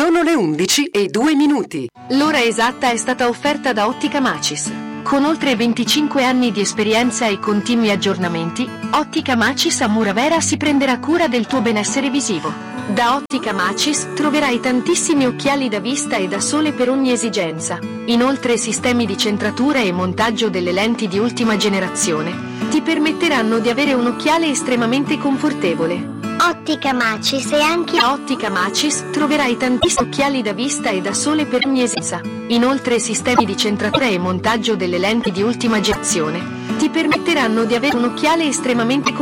Sono le 11:02. L'ora esatta è stata offerta da Ottica Macis. Con oltre 25 anni di esperienza e continui aggiornamenti, Ottica Macis a Muravera si prenderà cura del tuo benessere visivo. Da Ottica Macis troverai tantissimi occhiali da vista e da sole per ogni esigenza. Inoltre sistemi di centratura e montaggio delle lenti di ultima generazione ti permetteranno di avere un occhiale estremamente confortevole. Ottica Macis e anche A Ottica Macis troverai tantissimi occhiali da vista e da sole per ogni esigenza. Inoltre sistemi di centratura e montaggio delle lenti di ultima generazione ti permetteranno di avere un occhiale estremamente confortevole.